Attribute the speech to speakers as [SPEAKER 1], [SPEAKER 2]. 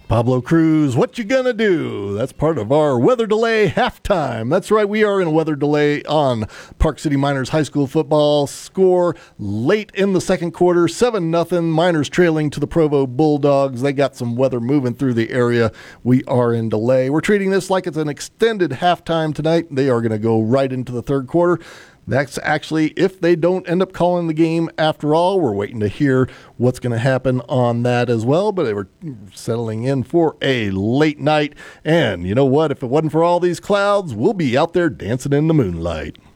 [SPEAKER 1] Pablo Cruz, what you gonna do? That's part of our weather delay halftime. That's right, we are in a weather delay on Park City Miners High School football. Score late in the second quarter, 7-0. Miners trailing to the Provo Bulldogs. They got some weather moving through the area. We are in delay. We're treating this like it's an extended halftime tonight. They are going to go right into the third quarter. That's actually if they don't end up calling the game after all. We're waiting to hear what's going to happen on that as well. But they were settling in for a late night. And you know what? If it wasn't for all these clouds, we'll be out there dancing in the moonlight.